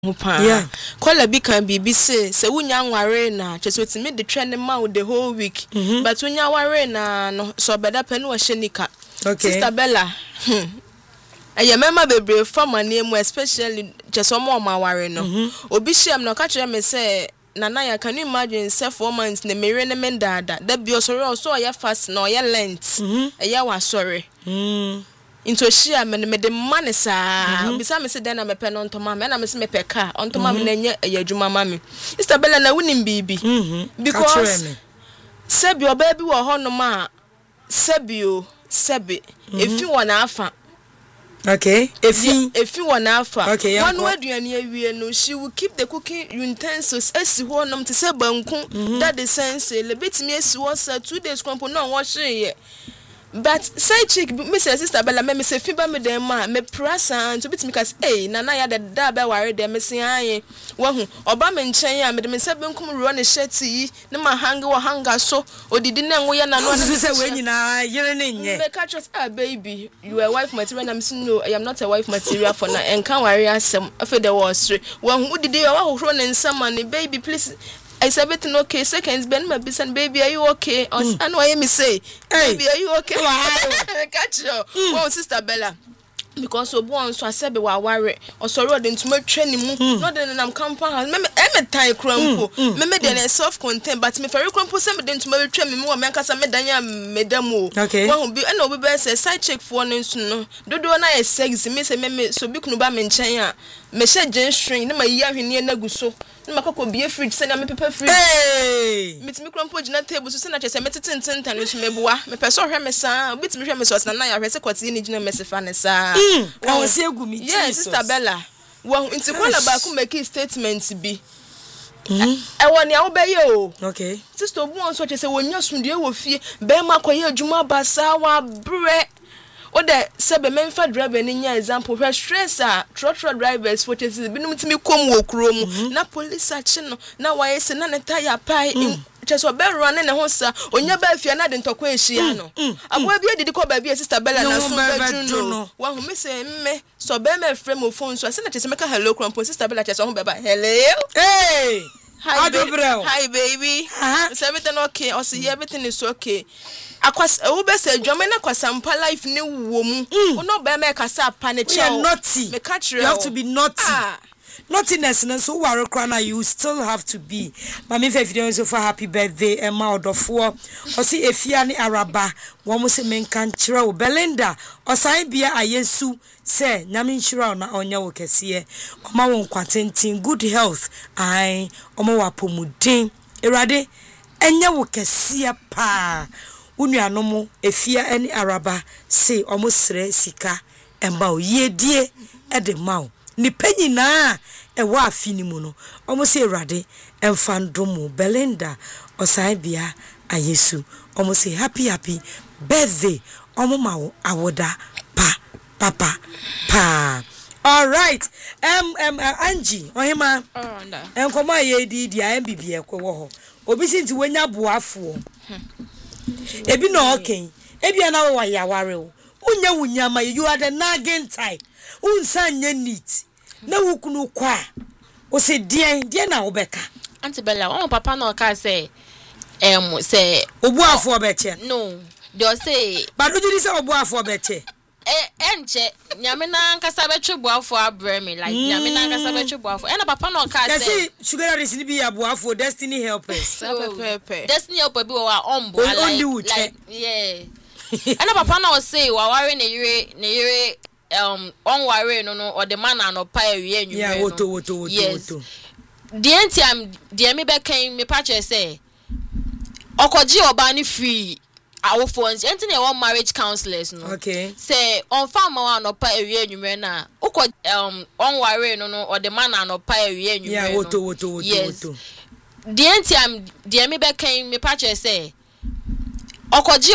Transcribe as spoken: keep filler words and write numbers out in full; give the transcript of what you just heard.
Yeah. Call a big can be be say, say, when young warena, just with me the trend mouth the whole week. Mm-hmm. But when you warena, no, so better pen was shenika. Okay. Sister Bella. Hmm. I remember the brave from my name, especially just one more my wareno. Obishi, I'm not catching me say, Nana, can you imagine self four months in the Mirren and Mendada? That be also so I fast no ya length. A ya was sorry. Hmm. Into share me me the money sa bisa me se den na me pe no ntoma me na me se me pe car ontoma me na nya yadwuma mama Sister Bella na wunim bibi because sebi oba bi wo ho no ma sebi o sebi efi wona afa okay efi efi wona afa okay one aduane awie no she will keep the cooking utensils esi ho no te se banku that the sense le betimi esi wo sa two days kwampo no wo hye. But say chick, Missus Sister Bella, me say fiba me dem ma me prasa to bit me cause eh nana ya da da be ware dem say aye wo hu oba me nchen ya me dem say benkum ro ne sheti ne ma hanga wo hanga so odidi na nwo ya na no say we nyina yere ne nye me catch us ah baby you are wife material na me say no I am not a wife material for na enkan ware asem afa de wo sre wo hu odidi ya wo horo ne nsama ne baby please I said everything okay. Seconds, Ben, my business, baby, are you okay? Mm. I know I me say, hey. Baby, are you okay? Catch you. Mm. Well, Sister Bella, because so born so I said, be wa worry or so road into my training. Not then I'm compound. Maybe I'm a tie crumple. Maybe then a self content, but me very crumple. Send me to my training more. Man, cause I made Danya Medamo. Okay. Well, be I know we best a side check for one no. Do do na a sex. Me say me so big no ba me nchanya. Me share gen string. Na my year he near na guso. Na makoko be fridge. Send me paper fridge. Hey. Me to me crumple na table. So send na chese me tete tete tete. Me me boa. Me person hwe me sa. Bit me hwe me so na na ya hwe se kwati ni gina me se fa ne sa. Wow, yes, Sister Bella. Well, into one about to make a statement be. I want you obey you. Okay. Sister, one such as a when you're soon, you will fear Bema Koya Juma Basawa Bre. Or the Sebe Memphis driver in your example, where stresser, trotro drivers, what is it? Been to me come walk room, na police action. Now I say none tire pie in. Just a bell running a horse on your bed if you're not in Toqueshiano. I will be able to call baby Sister Bella. No, one who miss me so Bema frame of phone. So I sent it to make a hello crumple Sister Bella. Just home baby. Hello, hey, hi, baby. Hi, baby. Is everything okay? Or see everything is okay. Akwas ube se dwamena kwasampa life ni womu. Uno Bema kasa panic. You are naughty. Me catch you have to be naughty. Ah. Naughtiness and so worry crana you still have to be. Mami fe video so for happy birthday Emma Odofo. O si efia ni araba wo mo se menkan kire wo Belinda o san bia ayesu se nyame nchira na onya wo kese o ma won kwatentin good health ai o ma wapomudin erade enya wo kese pa unuanom efia ni araba se o mo sre sika emba o yedie e de mawo ni penyi na e wa afini mu no omo se erade emfandomo Belinda osaibia ayesu omo se happy happy birthday omo mawo awoda pa papa pa. All right. Um um uh, Angie ohima oh nda enkomo aye di di am bibie kwo wo ho obi sinti wenya boafo ebi no okay ebi na wo ya ware wo unya wunya ma you are the nagging type unsanye neat na wukunu kwa o se dien dien na obeka Auntie Bella o papa no ka say em say obuafo obeche no they say but do you say obuafo obeche eh enche nyame na nkasa betwe buafo abremi like nyame na nkasa betwe buafo e na papa no ka say sugar daddy ni bi abuafo destiny helpers destiny helper bi wa ombo like yeah e na papa no say wa ware na yire na yire um on ware no no or the man no pa ewie enyu yeah woto woto woto woto the entiam the me be kan me pa che say okoji oba ni free our phones enti na one marriage counselors no okay say on farm one no pa ewie enyu na ukọ um on ware no no or the man no pa ewie enyu yeah woto woto woto woto the entiam the me be kan me pa che say okoji